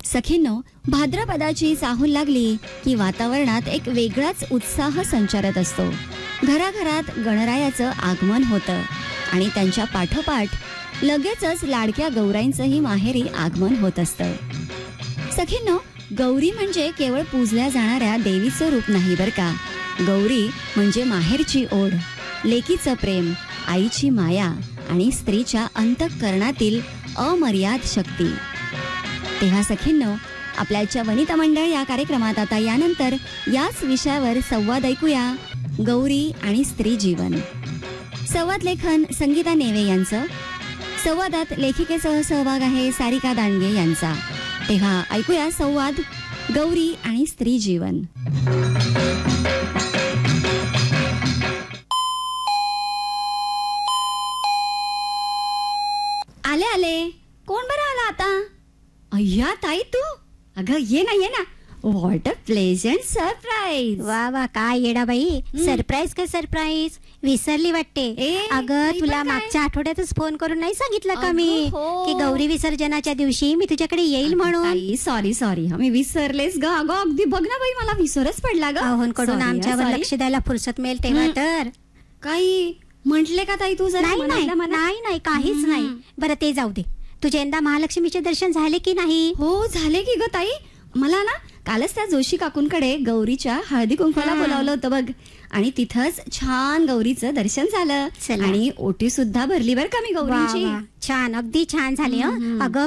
सखींनो, भाद्रपदाची चाहूल लागली की वातावरणात एक वेगळाच उत्साह संचारत असतो. घराघरात गणरायाचं आगमन होतं आणि त्यांच्या पाठोपाठ लगेचच लाडक्या गौराईंचंही माहेरी आगमन होत असतं. सखींनो, गौरी म्हणजे केवळ पूजल्या जाणाऱ्या देवीचं रूप नाही बरं का. गौरी म्हणजे माहेरची ओढ, लेकीचं प्रेम, आईची माया आणि स्त्रीच्या अंतःकरणातील अमर्याद शक्ती. तेव्हा सखींनो, आपल्याच्या वनिता मंडळ या कार्यक्रमात आता यानंतर याच विषयावर संवाद ऐकूया. गौरी आणि स्त्री जीवन. संवाद लेखन संगीता नेवे यांचं. संवादात लेखिकेसह सहभाग आहे सारिका दांडगे यांचा. तेव्हा ऐकूया संवाद गौरी आणि स्त्री जीवन. आले आले. कोण बरं आला आता? अय्या ताई, तू? अगं ये ना. What a pleasant surprise. वा वा, काय येडा बाई. सरप्राईज काय सरप्राईज, विसरली वाटते. अगं, तुला मागच्या आठवड्यातच फोन करून नाही सांगितलं का मी की गौरी विसर्जनाच्या दिवशी मी तुझ्याकडे येईल म्हणून. सॉरी मी विसरलेच ग. अगं अगदी बघ ना बाई, मला विसरच पडला ग. अहोंकडून आमच्यावर लक्ष द्यायला फुरसत मिळेल तेव्हा तर. काही म्हटले का ताई तू? नाही काहीच नाही. बरं ते जाऊ दे. तुझे यंदा महालक्ष्मीचे दर्शन झाले की नाही? हो झाले की ग ताई. मला ना कालच त्या जोशी काकूंकडे गौरीच्या हळदी कुंकवाला बोलावलं होतं बघ. आणि तिथंच छान गौरीचं दर्शन झालं आणि ओटी सुद्धा भरली बरं का मी गौरीची. छान, अगदी छान झाले. अगं